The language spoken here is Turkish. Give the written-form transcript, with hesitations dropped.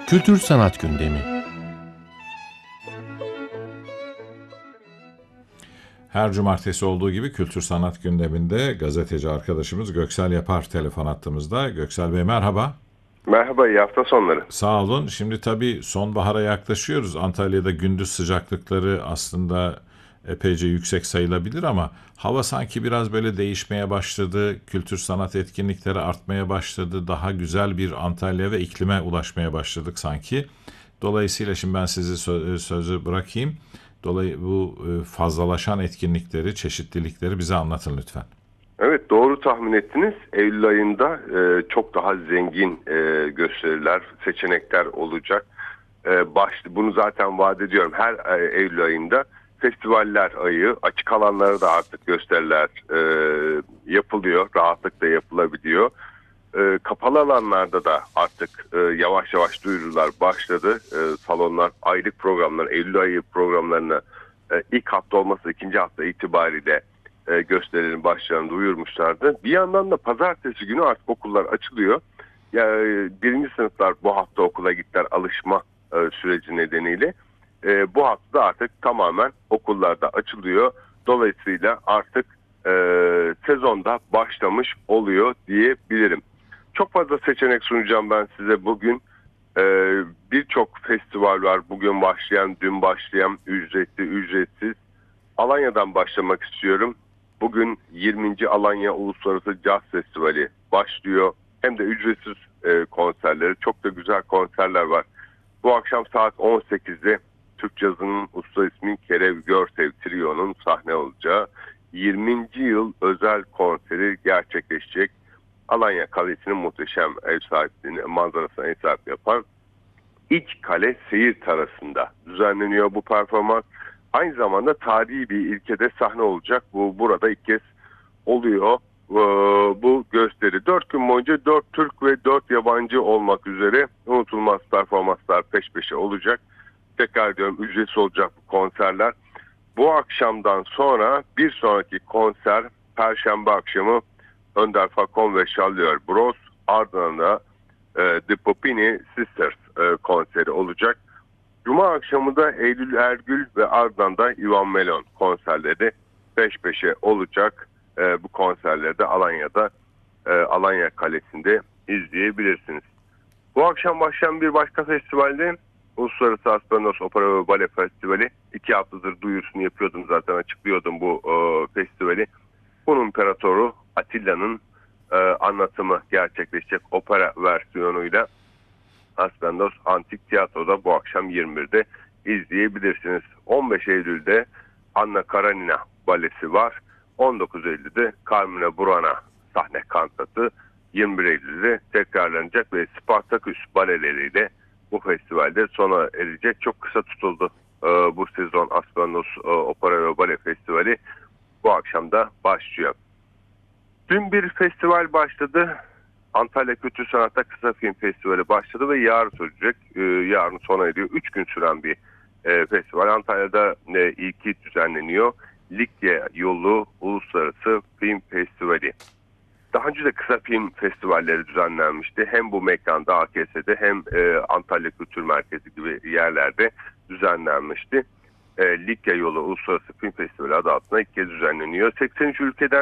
Kültür Sanat Gündemi. Her cumartesi olduğu gibi Kültür Sanat gündeminde gazeteci arkadaşımız Göksel Yapar telefon attığımızda. Göksel Bey merhaba. Merhaba, iyi hafta sonları. Sağ olun. Şimdi tabii sonbahara yaklaşıyoruz. Antalya'da gündüz sıcaklıkları aslında epeyce yüksek sayılabilir ama hava sanki biraz böyle değişmeye başladı. Kültür sanat etkinlikleri artmaya başladı. Daha güzel bir Antalya ve iklime ulaşmaya başladık sanki. Dolayısıyla şimdi ben sizi sözü bırakayım. Bu fazlalaşan etkinlikleri, çeşitlilikleri bize anlatın lütfen. Evet, doğru tahmin ettiniz. Eylül ayında çok daha zengin gösteriler, seçenekler olacak. Bunu zaten vaat ediyorum. Her Eylül ayında festivaller ayı, açık alanlara da artık gösteriler yapılıyor. Rahatlıkla yapılabiliyor. Kapalı alanlarda da artık yavaş yavaş duyurular başladı. Salonlar aylık programlar, Eylül ayı programlarını ilk hafta olmasa ikinci hafta itibariyle gösterilerin başlarını duyurmuşlardı. Bir yandan da pazartesi günü artık okullar açılıyor. Birinci sınıflar bu hafta okula gittiler alışma süreci nedeniyle. Bu hafta da artık tamamen okullarda açılıyor. Dolayısıyla artık sezonda başlamış oluyor diyebilirim. Çok fazla seçenek sunacağım ben size bugün. Birçok festival var. Bugün başlayan, dün başlayan, ücretli, ücretsiz. Alanya'dan başlamak istiyorum. Bugün 20. Alanya Uluslararası Caz Festivali başlıyor. Hem de ücretsiz konserleri. Çok da güzel konserler var. Bu akşam saat 18'de Türk Cazı'nın usta ismi Kerev Görsev Trio'nun sahne olacağı 20. yıl özel konseri gerçekleşecek. Alanya Kalesi'nin muhteşem ev sahipliğini, manzarasına ev sahipliği yapan İç Kale Seyir Terası'nda düzenleniyor bu performans. Aynı zamanda tarihi bir ilkede sahne olacak. Bu burada ilk kez oluyor bu gösteri. 4 gün boyunca 4 Türk ve 4 yabancı olmak üzere unutulmaz performanslar peş peşe olacak. Tekrar diyorum, ücretsiz olacak bu konserler. Bu akşamdan sonra bir sonraki konser Perşembe akşamı Önder Fakon ve Charlier Bros, ardından da The Popini Sisters konseri olacak. Cuma akşamı da Eylül Ergül ve ardından da Ivan Melon konserleri peş peşe olacak. Bu konserleri de Alanya'da, Alanya Kalesi'nde izleyebilirsiniz. Bu akşam başlayan bir başka festivalde Uluslararası Aspanos Opera ve Bale Festivali. 2 haftadır duyurusunu yapıyordum, zaten açıklıyordum bu festivali. Bunun imparatoru Atilla'nın anlatımı gerçekleşecek opera versiyonuyla Aspendos Antik Tiyatro'da bu akşam 21'de izleyebilirsiniz. 15 Eylül'de Anna Karenina balesi var. 19 Eylül'de Carmina Burana sahne kantatı. 21 Eylül'de tekrarlanacak ve Spartaküs baleleriyle bu festivalde sona erecek. Çok kısa tutuldu bu sezon Aspendos Opera ve Bale Festivali. Bu akşam da başlıyor. Dün bir festival başladı. Antalya Kültür Sanat'ta Kısa Film Festivali başladı ve yarın sürecek. Yarın sona eriyor. 3 gün süren bir festival. Antalya'da ilki düzenleniyor. Likya Yolu Uluslararası Film Festivali. Daha önce de kısa film festivalleri düzenlenmişti. Hem bu mekanda AKS'de hem Antalya Kültür Merkezi gibi yerlerde düzenlenmişti. Likya Yolu Uluslararası Film Festivali adı altında ilk kez düzenleniyor. 83 ülkeden